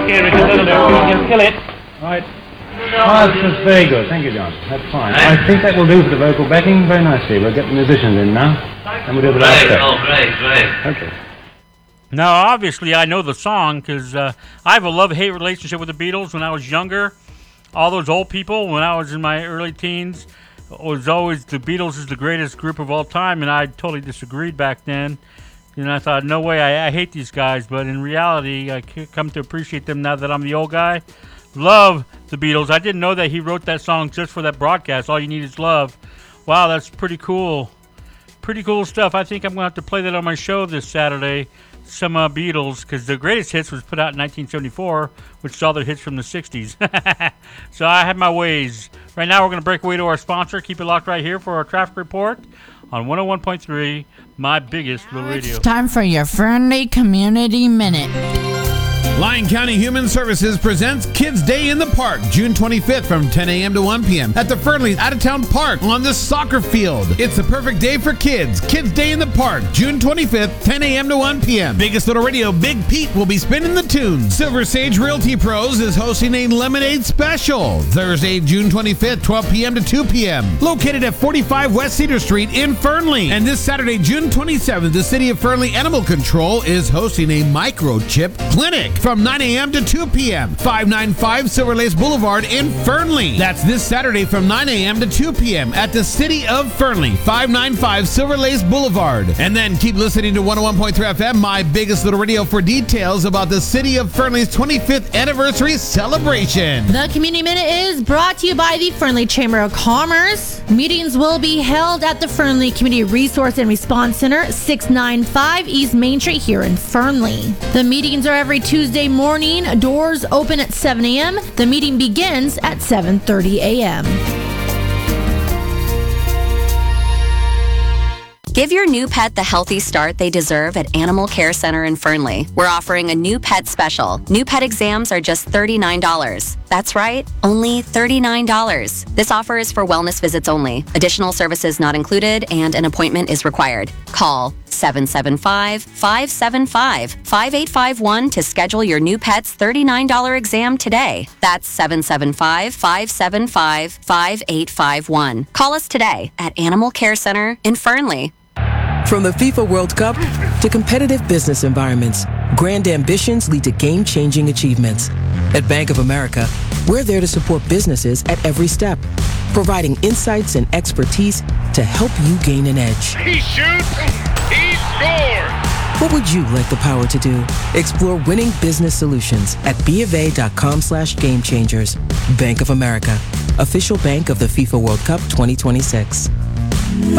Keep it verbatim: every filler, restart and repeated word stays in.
Okay, Richard, that'll do. You'll kill it. Right. Oh, that's very good. Thank you, John. That's fine. I think that will do for the vocal backing very nicely. We'll get the musicians in now, and we'll do the last step. Oh, great, great. Okay. Now, obviously, I know the song because uh, I have a love-hate relationship with the Beatles. When I was younger, all those old people, when I was in my early teens, it was always the Beatles is the greatest group of all time, and I totally disagreed back then. And I thought, no way, I, I hate these guys. But in reality, I come to appreciate them now that I'm the old guy. Love the Beatles. I didn't know that he wrote that song just for that broadcast. All You Need Is Love. Wow, that's pretty cool. Pretty cool stuff. I think I'm going to have to play that on my show this Saturday. Some uh, Beatles, because the greatest hits was put out in nineteen seventy-four, which saw their hits from the sixties. So I have my ways. Right now, we're going to break away to our sponsor. Keep it locked right here for our traffic report on one oh one point three, My Biggest Little Radio. It's time for your Fernley Community Minute. Lyon County Human Services presents Kids Day in the Park, June twenty-fifth from ten a.m. to one p.m. at the Fernley Out-of-Town Park on the soccer field. It's the perfect day for kids. Kids Day in the Park, June twenty-fifth, ten a.m. to one p.m. Biggest Little Radio, Big Pete will be spinning the tunes. Silver Sage Realty Pros is hosting a lemonade special. Thursday, June twenty-fifth, twelve p.m. to two p.m. Located at forty-five West Cedar Street in Fernley. And this Saturday, June twenty-seventh, the City of Fernley Animal Control is hosting a microchip clinic from nine a.m. to two p.m. five ninety-five Silver Lace Boulevard in Fernley. That's this Saturday from nine a.m. to two p.m. at the City of Fernley, five ninety-five Silver Lace Boulevard. And then keep listening to one oh one point three F M, My Biggest Little Radio, for details about the City of Fernley's twenty-fifth anniversary celebration. The Community Minute is brought to you by the Fernley Chamber of Commerce. Meetings will be held at the Fernley Community Resource and Response Center, six ninety-five East Main Street here in Fernley. The meetings are every Tuesday morning. Doors open at seven a.m. The meeting begins at seven thirty a.m. Give your new pet the healthy start they deserve at Animal Care Center in Fernley. We're offering a new pet special. New pet exams are just thirty-nine dollars. That's right, only thirty-nine dollars. This offer is for wellness visits only. Additional services not included, and an appointment is required. Call seven seven five, five seven five, five eight five one to schedule your new pet's thirty-nine dollars exam today. That's seven seven five, five seven five, five eight five one. Call us today at Animal Care Center in Fernley. From the FIFA World Cup to competitive business environments, grand ambitions lead to game-changing achievements. At Bank of America, we're there to support businesses at every step, providing insights and expertise to help you gain an edge. He shoots, he scores! What would you like the power to do? Explore winning business solutions at bofa.com slash game changers. Bank of America, official bank of the FIFA World Cup twenty twenty-six.